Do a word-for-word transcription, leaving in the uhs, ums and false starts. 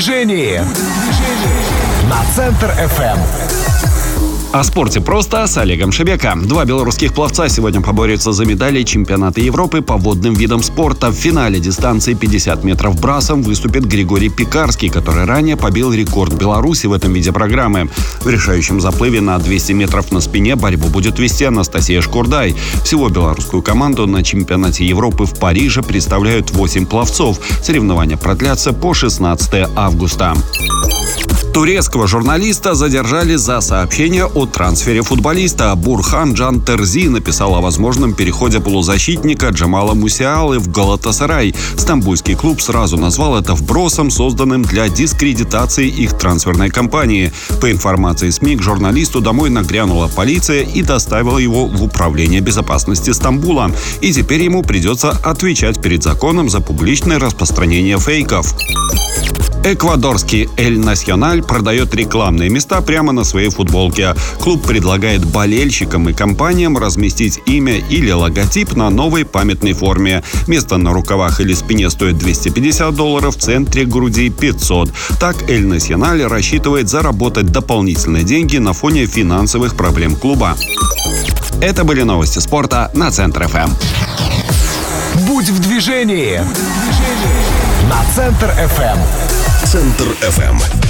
движении на Центр эф эм. О спорте просто с Олегом Шебека. Два белорусских пловца сегодня поборются за медали чемпионата Европы по водным видам спорта. В финале дистанции пятьдесят метров брасом выступит Григорий Пекарский, который ранее побил рекорд Беларуси в этом виде программы. В решающем заплыве на двести метров на спине борьбу будет вести Анастасия Шкурдай. Всего белорусскую команду на чемпионате Европы в Париже представляют восемь пловцов. Соревнования продлятся по шестнадцатое августа. Турецкого журналиста задержали за сообщение о трансфере футболиста. Бурхан Джан Терзи написал о возможном переходе полузащитника Джамала Мусиалы в Галатасарай. Стамбульский клуб сразу назвал это вбросом, созданным для дискредитации их трансферной кампании. По информации СМИ, к журналисту домой нагрянула полиция и доставила его в Управление безопасности Стамбула. И теперь ему придется отвечать перед законом за публичное распространение фейков. Эквадорский «Эль Насьональ» продает рекламные места прямо на своей футболке. Клуб предлагает болельщикам и компаниям разместить имя или логотип на новой памятной форме. Место на рукавах или спине стоит двести пятьдесят долларов, в центре груди пятьсот. Так «Эль Насьональ» рассчитывает заработать дополнительные деньги на фоне финансовых проблем клуба. Это были новости спорта на Центр эф эм. Будь в движении на Центр эф эм. Центр эф эм.